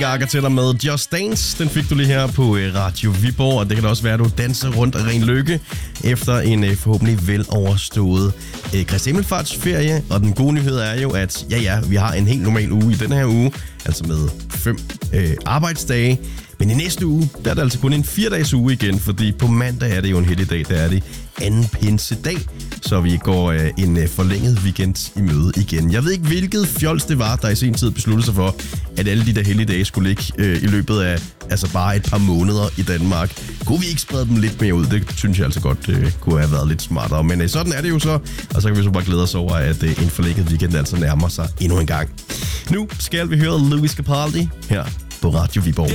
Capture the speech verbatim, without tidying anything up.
Gaga til dig med Just Dance. Den fik du lige her på Radio Viborg, og det kan da også være, at du danser rundt af ren lykke efter en forhåbentlig veloverstået Kristi Himmelfartsferie. Og den gode nyhed er jo, at ja ja, vi har en helt normal uge i den her uge, altså med fem øh, arbejdsdage. Men i næste uge, der er det altså kun en fire-dages uge igen, fordi på mandag er det jo en helligdag, der er det anden pinsedag, så vi går øh, en øh, forlænget weekend i møde igen. Jeg ved ikke, hvilket fjols det var, der i sin tid besluttede sig for, at alle de der helligdage skulle ligge øh, i løbet af altså bare et par måneder i Danmark. Kunne vi ikke sprede dem lidt mere ud? Det synes jeg altså godt øh, kunne have været lidt smartere. Men øh, sådan er det jo så, og så kan vi så bare glæde os over, at øh, en forlænget weekend altså nærmer sig endnu en gang. Nu skal vi høre Lewis Capaldi her på Radio Viborg.